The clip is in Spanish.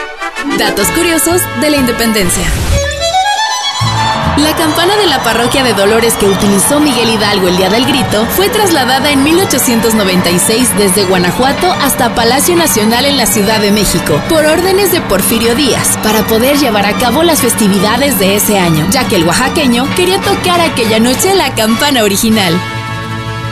Datos curiosos de la independencia. La campana de la parroquia de Dolores que utilizó Miguel Hidalgo el día del grito fue trasladada en 1896 desde Guanajuato hasta Palacio Nacional en la Ciudad de México por órdenes de Porfirio Díaz para poder llevar a cabo las festividades de ese año, ya que el oaxaqueño quería tocar aquella noche la campana original.